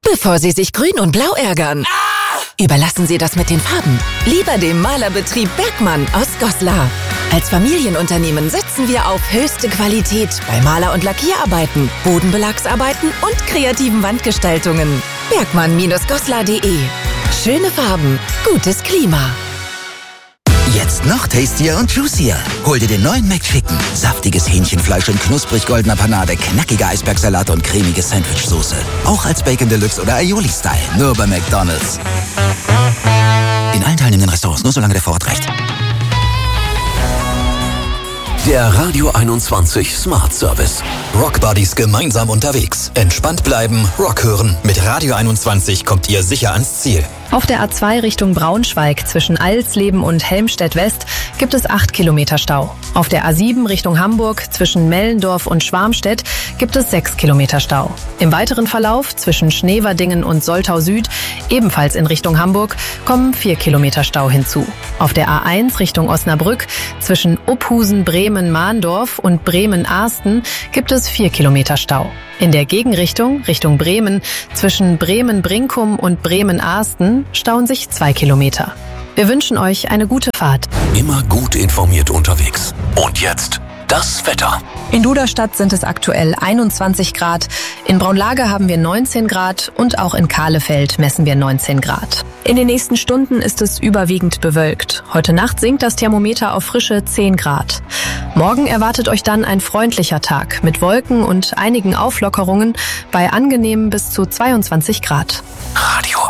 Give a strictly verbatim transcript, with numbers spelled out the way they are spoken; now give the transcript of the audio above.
bevor Sie sich grün und blau ärgern. Überlassen Sie das mit den Farben lieber dem Malerbetrieb Bergmann aus Goslar. Als Familienunternehmen setzen wir auf höchste Qualität bei Maler- und Lackierarbeiten, Bodenbelagsarbeiten und kreativen Wandgestaltungen. Bergmann Goslar punkt de. Schöne Farben, gutes Klima. Jetzt noch tastier und juicier. Hol dir den neuen McChicken. Saftiges Hähnchenfleisch in knusprig goldener Panade, knackiger Eisbergsalat und cremige Sandwichsoße. Auch als Bacon Deluxe oder Aioli-Style. Nur bei McDonald's. In allen teilnehmenden Restaurants, nur solange der Vorrat reicht. Der Radio einundzwanzig Smart Service. Rock Buddies gemeinsam unterwegs. Entspannt bleiben, Rock hören. Mit Radio einundzwanzig kommt ihr sicher ans Ziel. Auf der A zwei Richtung Braunschweig zwischen Alsleben und Helmstedt-West gibt es acht Kilometer Stau. Auf der A sieben Richtung Hamburg zwischen Mellendorf und Schwarmstedt gibt es sechs Kilometer Stau. Im weiteren Verlauf zwischen Schneverdingen und Soltau Süd, ebenfalls in Richtung Hamburg, kommen vier Kilometer Stau hinzu. Auf der A eins Richtung Osnabrück zwischen Uphusen, Bremen, Mahndorf und Bremen-Arsten gibt es vier Kilometer Stau. In der Gegenrichtung, Richtung Bremen, zwischen Bremen-Brinkum und Bremen-Arsten stauen sich zwei Kilometer. Wir wünschen euch eine gute Fahrt. Immer gut informiert unterwegs. Und jetzt das Wetter. In Duderstadt sind es aktuell einundzwanzig Grad, in Braunlage haben wir neunzehn Grad und auch in Kahlefeld messen wir neunzehn Grad. In den nächsten Stunden ist es überwiegend bewölkt. Heute Nacht sinkt das Thermometer auf frische zehn Grad. Morgen erwartet euch dann ein freundlicher Tag mit Wolken und einigen Auflockerungen bei angenehmen bis zu zweiundzwanzig Grad. Radio